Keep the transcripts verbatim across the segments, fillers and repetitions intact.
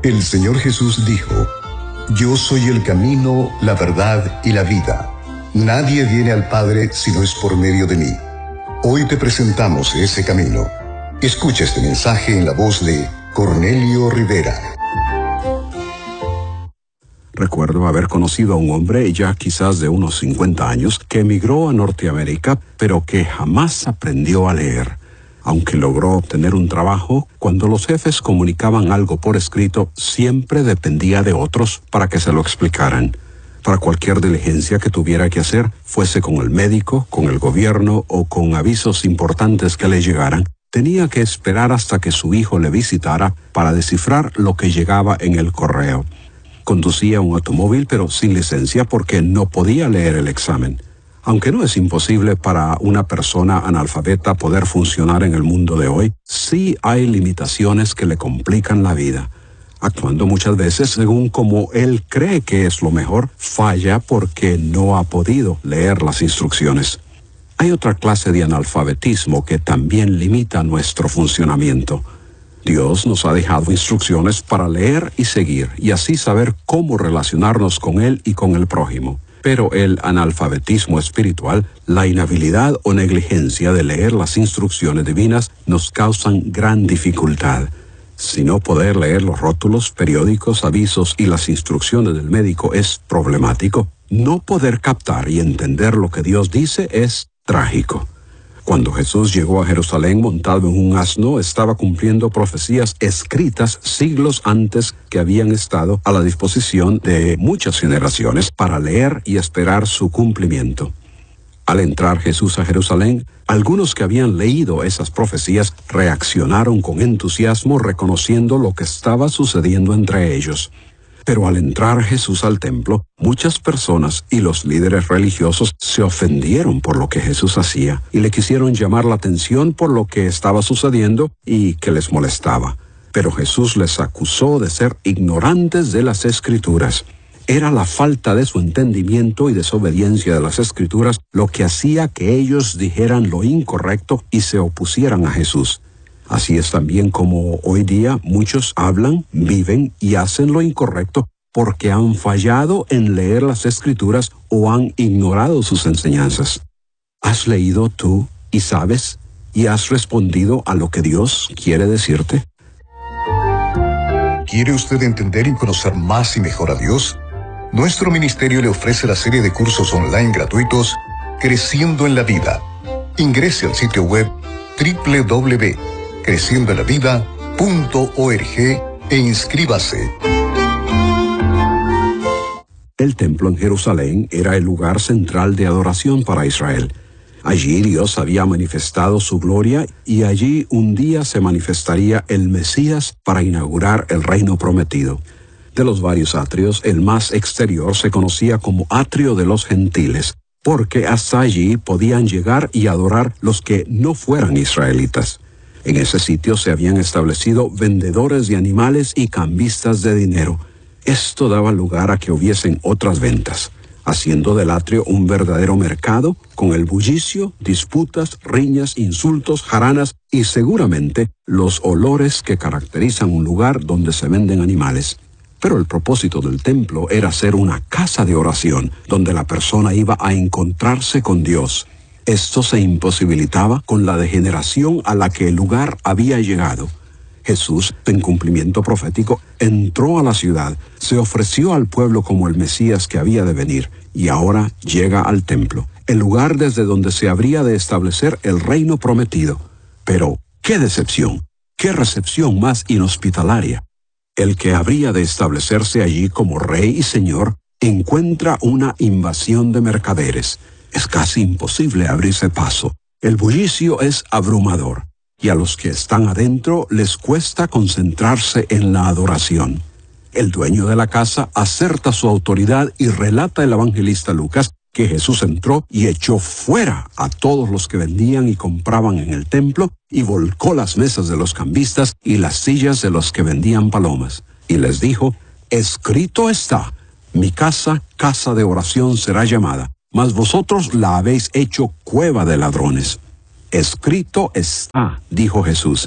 El Señor Jesús dijo: Yo soy el camino, la verdad y la vida. Nadie viene al Padre si no es por medio de mí. Hoy te presentamos ese camino. Escucha este mensaje en la voz de Cornelio Rivera. Recuerdo haber conocido a un hombre ya quizás de unos cincuenta años que emigró a Norteamérica, pero que jamás aprendió a leer. Aunque logró obtener un trabajo, cuando los jefes comunicaban algo por escrito, siempre dependía de otros para que se lo explicaran. Para cualquier diligencia que tuviera que hacer, fuese con el médico, con el gobierno o con avisos importantes que le llegaran, tenía que esperar hasta que su hijo le visitara para descifrar lo que llegaba en el correo. Conducía un automóvil pero sin licencia porque no podía leer el examen. Aunque no es imposible para una persona analfabeta poder funcionar en el mundo de hoy, sí hay limitaciones que le complican la vida. Actuando muchas veces según como él cree que es lo mejor, falla porque no ha podido leer las instrucciones. Hay otra clase de analfabetismo que también limita nuestro funcionamiento. Dios nos ha dejado instrucciones para leer y seguir, y así saber cómo relacionarnos con Él y con el prójimo. Pero el analfabetismo espiritual, la inhabilidad o negligencia de leer las instrucciones divinas, nos causan gran dificultad. Si no poder leer los rótulos, periódicos, avisos y las instrucciones del médico es problemático, no poder captar y entender lo que Dios dice es trágico. Cuando Jesús llegó a Jerusalén montado en un asno, estaba cumpliendo profecías escritas siglos antes que habían estado a la disposición de muchas generaciones para leer y esperar su cumplimiento. Al entrar Jesús a Jerusalén, algunos que habían leído esas profecías reaccionaron con entusiasmo reconociendo lo que estaba sucediendo entre ellos. Pero al entrar Jesús al templo, muchas personas y los líderes religiosos se ofendieron por lo que Jesús hacía y le quisieron llamar la atención por lo que estaba sucediendo y que les molestaba. Pero Jesús les acusó de ser ignorantes de las Escrituras. Era la falta de su entendimiento y desobediencia de las Escrituras lo que hacía que ellos dijeran lo incorrecto y se opusieran a Jesús. Así es también como hoy día muchos hablan, viven y hacen lo incorrecto porque han fallado en leer las Escrituras o han ignorado sus enseñanzas. ¿Has leído tú y sabes y has respondido a lo que Dios quiere decirte? ¿Quiere usted entender y conocer más y mejor a Dios? Nuestro ministerio le ofrece la serie de cursos online gratuitos Creciendo en la Vida. Ingrese al sitio web doble u doble u doble u punto creciendo en la vida punto org e inscríbase. El templo en Jerusalén era el lugar central de adoración para Israel. Allí Dios había manifestado su gloria y allí un día se manifestaría el Mesías para inaugurar el reino prometido. De los varios atrios, el más exterior se conocía como atrio de los gentiles, porque hasta allí podían llegar y adorar los que no fueran israelitas. En ese sitio se habían establecido vendedores de animales y cambistas de dinero. Esto daba lugar a que hubiesen otras ventas, haciendo del atrio un verdadero mercado con el bullicio, disputas, riñas, insultos, jaranas y seguramente los olores que caracterizan un lugar donde se venden animales. Pero el propósito del templo era ser una casa de oración, donde la persona iba a encontrarse con Dios. Esto se imposibilitaba con la degeneración a la que el lugar había llegado. Jesús, en cumplimiento profético, entró a la ciudad, se ofreció al pueblo como el Mesías que había de venir, y ahora llega al templo, el lugar desde donde se habría de establecer el reino prometido. Pero, ¡qué decepción! ¡Qué recepción más inhospitalaria! El que habría de establecerse allí como rey y señor encuentra una invasión de mercaderes. Es casi imposible abrirse paso. El bullicio es abrumador, y a los que están adentro les cuesta concentrarse en la adoración. El dueño de la casa acerta su autoridad y relata el evangelista Lucas que Jesús entró y echó fuera a todos los que vendían y compraban en el templo y volcó las mesas de los cambistas y las sillas de los que vendían palomas. Y les dijo: escrito está, mi casa, casa de oración será llamada, mas vosotros la habéis hecho cueva de ladrones. Escrito está, dijo Jesús,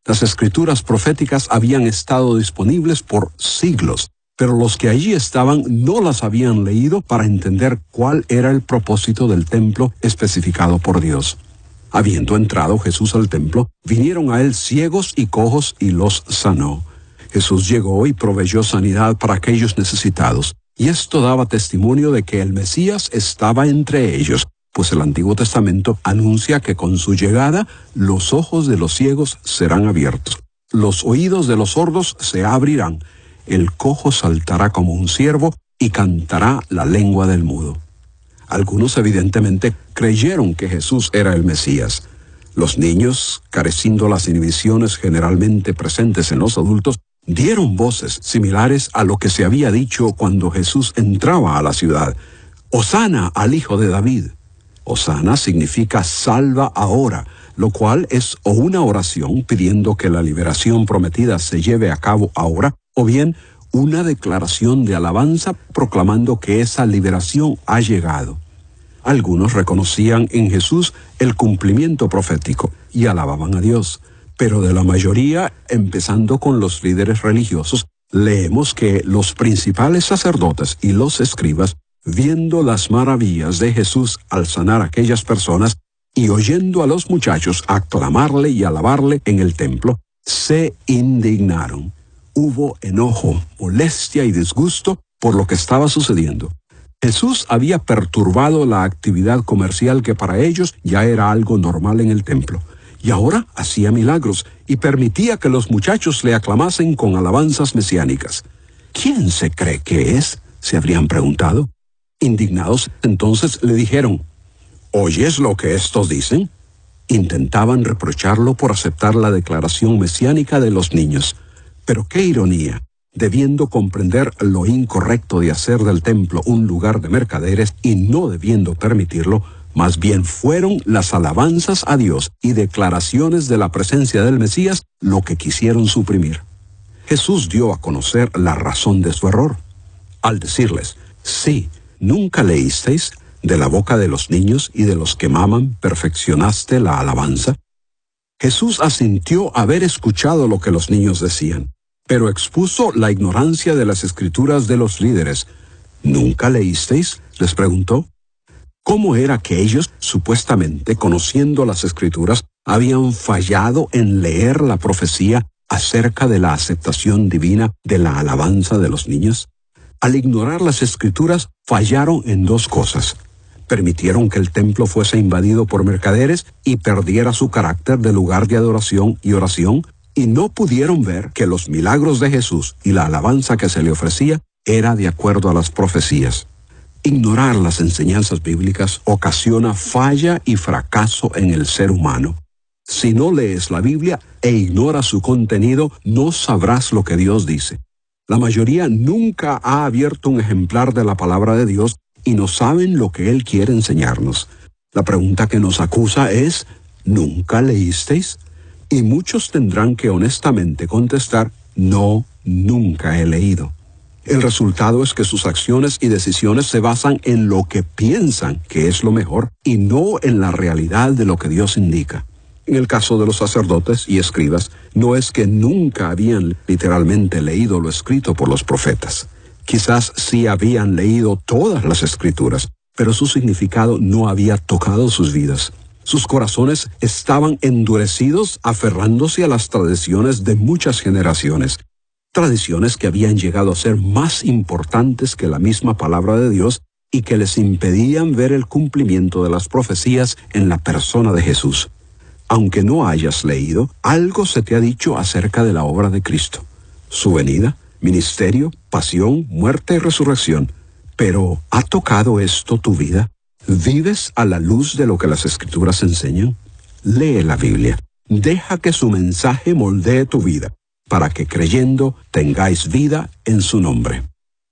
Las escrituras proféticas habían estado disponibles por siglos, pero los que allí estaban no las habían leído para entender cuál era el propósito del templo especificado por Dios. Habiendo entrado Jesús al templo, vinieron a él ciegos y cojos y los sanó. Jesús llegó y proveyó sanidad para aquellos necesitados, y esto daba testimonio de que el Mesías estaba entre ellos, pues el Antiguo Testamento anuncia que con su llegada los ojos de los ciegos serán abiertos, los oídos de los sordos se abrirán, el cojo saltará como un ciervo y cantará la lengua del mudo. Algunos evidentemente creyeron que Jesús era el Mesías. Los niños, careciendo las inhibiciones generalmente presentes en los adultos, dieron voces similares a lo que se había dicho cuando Jesús entraba a la ciudad. «Hosana al Hijo de David». Hosana significa salva ahora, lo cual es o una oración pidiendo que la liberación prometida se lleve a cabo ahora, o bien una declaración de alabanza proclamando que esa liberación ha llegado. Algunos reconocían en Jesús el cumplimiento profético y alababan a Dios, pero de la mayoría, empezando con los líderes religiosos, leemos que los principales sacerdotes y los escribas, viendo las maravillas de Jesús al sanar a aquellas personas y oyendo a los muchachos aclamarle y alabarle en el templo, se indignaron. Hubo enojo, molestia y disgusto por lo que estaba sucediendo. Jesús había perturbado la actividad comercial que para ellos ya era algo normal en el templo, y ahora hacía milagros y permitía que los muchachos le aclamasen con alabanzas mesiánicas. ¿Quién se cree que es?, se habrían preguntado. Indignados, entonces le dijeron, ¿oyes lo que estos dicen? Intentaban reprocharlo por aceptar la declaración mesiánica de los niños. Pero qué ironía, debiendo comprender lo incorrecto de hacer del templo un lugar de mercaderes y no debiendo permitirlo, más bien fueron las alabanzas a Dios y declaraciones de la presencia del Mesías lo que quisieron suprimir. Jesús dio a conocer la razón de su error, al decirles, sí, ¿nunca leísteis? De la boca de los niños y de los que maman perfeccionaste la alabanza. Jesús asintió haber escuchado lo que los niños decían, pero expuso la ignorancia de las escrituras de los líderes. ¿Nunca leísteis?, les preguntó. ¿Cómo era que ellos, supuestamente conociendo las escrituras, habían fallado en leer la profecía acerca de la aceptación divina de la alabanza de los niños? Al ignorar las escrituras, fallaron en dos cosas. Permitieron que el templo fuese invadido por mercaderes y perdiera su carácter de lugar de adoración y oración, y no pudieron ver que los milagros de Jesús y la alabanza que se le ofrecía era de acuerdo a las profecías. Ignorar las enseñanzas bíblicas ocasiona falla y fracaso en el ser humano. Si no lees la Biblia e ignoras su contenido, no sabrás lo que Dios dice. La mayoría nunca ha abierto un ejemplar de la palabra de Dios y no saben lo que Él quiere enseñarnos. La pregunta que nos acusa es, ¿nunca leísteis? Y muchos tendrán que honestamente contestar, no, nunca he leído. El resultado es que sus acciones y decisiones se basan en lo que piensan que es lo mejor y no en la realidad de lo que Dios indica. En el caso de los sacerdotes y escribas, no es que nunca habían literalmente leído lo escrito por los profetas. Quizás sí habían leído todas las escrituras, pero su significado no había tocado sus vidas. Sus corazones estaban endurecidos aferrándose a las tradiciones de muchas generaciones. Tradiciones que habían llegado a ser más importantes que la misma palabra de Dios y que les impedían ver el cumplimiento de las profecías en la persona de Jesús. Aunque no hayas leído, algo se te ha dicho acerca de la obra de Cristo, su venida, ministerio, pasión, muerte y resurrección. Pero, ¿ha tocado esto tu vida? ¿Vives a la luz de lo que las Escrituras enseñan? Lee la Biblia. Deja que su mensaje moldee tu vida, para que creyendo tengáis vida en su nombre.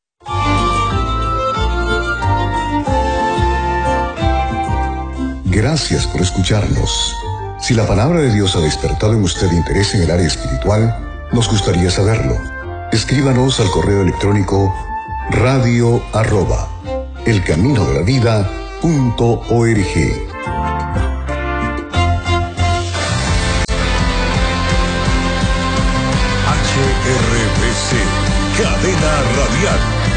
Gracias por escucharnos. Si la palabra de Dios ha despertado en usted interés en el área espiritual, nos gustaría saberlo. Escríbanos al correo electrónico radio arroba elcaminodelavida.org. R B C, Cadena Radial.